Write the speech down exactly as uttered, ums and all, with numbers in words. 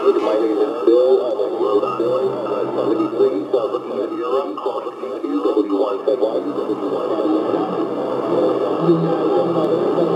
My name is Bill. I'm a Rhode Island. Uh, somebody please, uh, look at your own call. W one seven one.